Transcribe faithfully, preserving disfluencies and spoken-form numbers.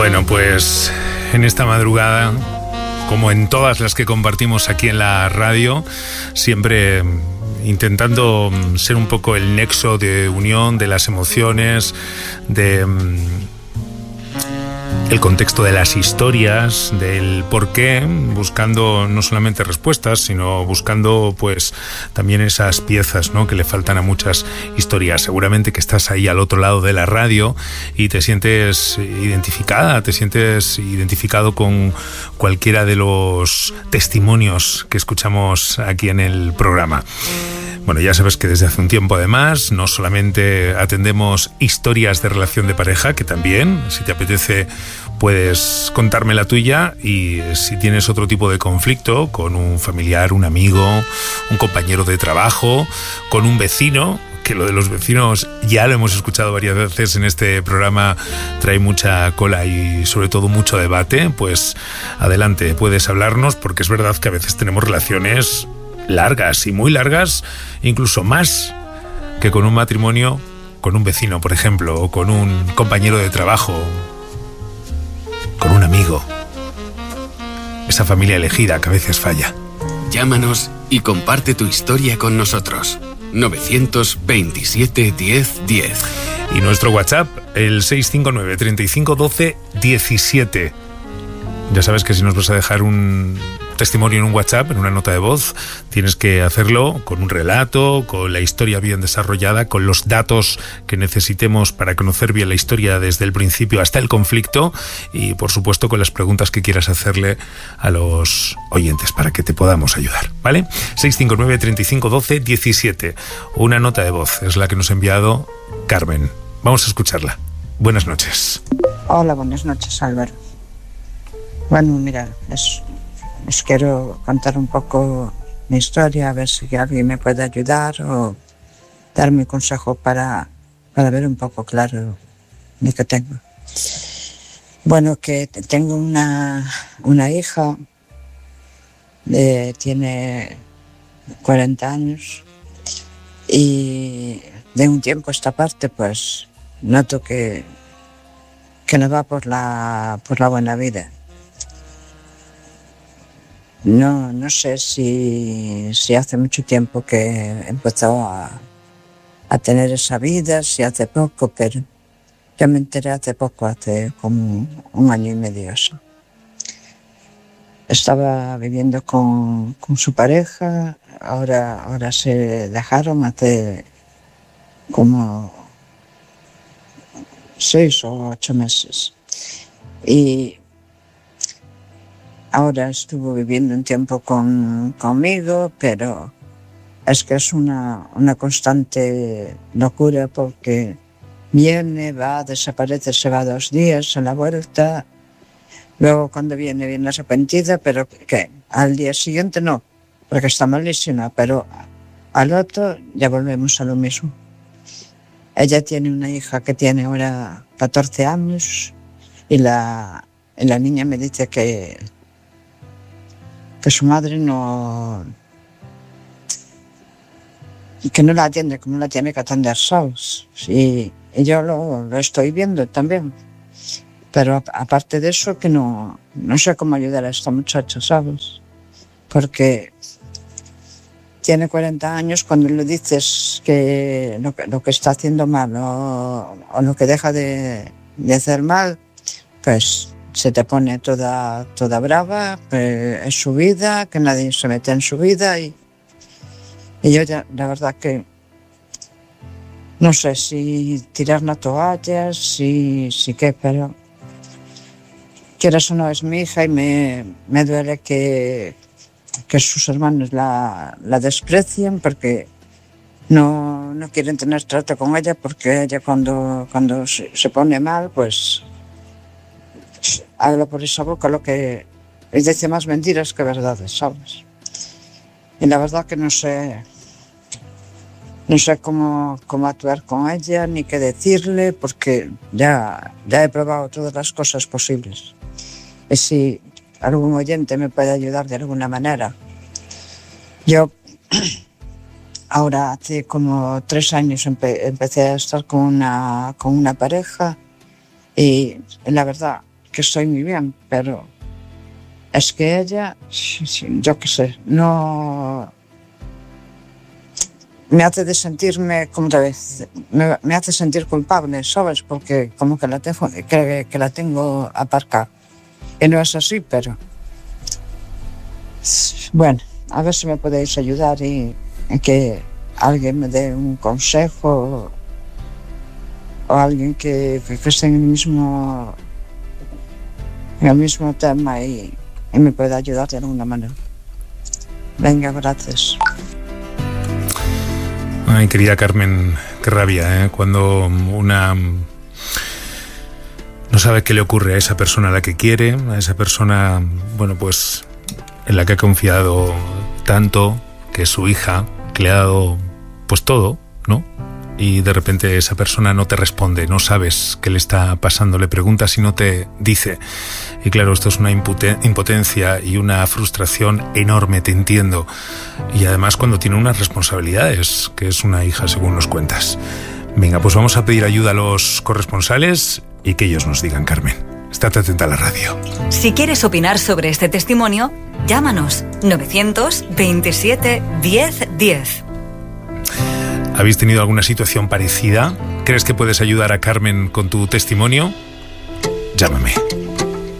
Bueno, pues en esta madrugada, como en todas las que compartimos aquí en la radio, siempre intentando ser un poco el nexo de unión de las emociones, de el contexto de las historias, del porqué, buscando no solamente respuestas, sino buscando pues también esas piezas, ¿no?, que le faltan a muchas historias. Seguramente que estás ahí al otro lado de la radio y te sientes identificada, te sientes identificado con cualquiera de los testimonios que escuchamos aquí en el programa. Bueno, ya sabes que desde hace un tiempo, además, no solamente atendemos historias de relación de pareja, que también, si te apetece, puedes contarme la tuya, y si tienes otro tipo de conflicto con un familiar, un amigo, un compañero de trabajo, con un vecino, que lo de los vecinos ya lo hemos escuchado varias veces en este programa, trae mucha cola y sobre todo mucho debate, pues adelante, puedes hablarnos, porque es verdad que a veces tenemos relaciones largas y muy largas, incluso más que con un matrimonio, con un vecino, por ejemplo, o con un compañero de trabajo, con un amigo. Esa familia elegida que a veces falla. Llámanos y comparte tu historia con nosotros. novecientos veintisiete diez diez. Y nuestro WhatsApp, el seis cinco nueve, treinta y cinco, doce, diecisiete. Ya sabes que si nos vas a dejar un testimonio en un WhatsApp, en una nota de voz, tienes que hacerlo con un relato, con la historia bien desarrollada, con los datos que necesitemos para conocer bien la historia desde el principio hasta el conflicto, y por supuesto con las preguntas que quieras hacerle a los oyentes para que te podamos ayudar, ¿vale? seis cinco nueve, treinta y cinco, doce, diecisiete. Una nota de voz es la que nos ha enviado Carmen. Vamos a escucharla. Buenas noches. Hola, buenas noches, Álvaro. Bueno, mira, es, os quiero contar un poco mi historia, a ver si alguien me puede ayudar o darme consejo para, para ver un poco claro lo que tengo. Bueno, que tengo una, una hija, eh, tiene cuarenta años, y de un tiempo a esta parte pues noto que, que no va por la, por la buena vida. No, no sé si, si hace mucho tiempo que empezó a, a tener esa vida, si hace poco, pero yo me enteré hace poco, hace como un año y medio eso. Estaba viviendo con, con su pareja, ahora, ahora se dejaron hace como seis o ocho meses. Y ahora estuvo viviendo un tiempo con, conmigo, pero es que es una, una constante locura, porque viene, va, desaparece, se va dos días a la vuelta, luego cuando viene, viene arrepentida, pero que al día siguiente no, porque está malísima, pero al otro ya volvemos a lo mismo. Ella tiene una hija que tiene ahora catorce años, y la, y la niña me dice que que su madre no, que no la atiende como la tiene que atender, ¿sabes? Y, y yo lo, lo estoy viendo también, pero a, aparte de eso, que no, no sé cómo ayudar a esta muchacha, ¿sabes? Porque tiene cuarenta años, cuando le dices que lo, que lo que está haciendo mal o, o lo que deja de, de hacer mal, pues se te pone toda, toda brava, eh, es su vida, que nadie se mete en su vida, y, y yo ya, la verdad que no sé si tirar la toalla, si, si qué, pero quieras o no, es mi hija, y me, me duele que, que sus hermanos la, la desprecien, porque no, no quieren tener trato con ella, porque ella cuando, cuando se, se pone mal, pues habla por esa boca lo que dice, más mentiras que verdades, ¿sabes? Y la verdad que no sé, no sé cómo, cómo actuar con ella, ni qué decirle, porque ya, ya he probado todas las cosas posibles. Y si algún oyente me puede ayudar de alguna manera. Yo ahora hace como tres años empe- empecé a estar con una, con una pareja, y la verdad que estoy muy bien, pero es que ella, yo qué sé, no me hace de sentirme como otra vez, me, me hace sentir culpable, ¿sabes? Porque como que la tengo, que, que la tengo aparcada. Y no es así, pero bueno, a ver si me podéis ayudar y, y que alguien me dé un consejo o alguien que, que, que esté en el mismo en el mismo tema y, y me pueda ayudar de alguna manera. Venga, gracias. Ay, querida Carmen, qué rabia, ¿eh? Cuando una no sabe qué le ocurre a esa persona a la que quiere, a esa persona, bueno, pues en la que ha confiado tanto, que es su hija, que le ha dado pues todo, ¿no? Y de repente esa persona no te responde, no sabes qué le está pasando, le preguntas y no te dice. Y claro, esto es una impotencia y una frustración enorme, te entiendo. Y además cuando tiene unas responsabilidades, que es una hija según nos cuentas. Venga, pues vamos a pedir ayuda a los corresponsales y que ellos nos digan, Carmen. Estate atenta a la radio. Si quieres opinar sobre este testimonio, llámanos novecientos veintisiete diez diez. ¿Habéis tenido alguna situación parecida? ¿Crees que puedes ayudar a Carmen con tu testimonio? Llámame.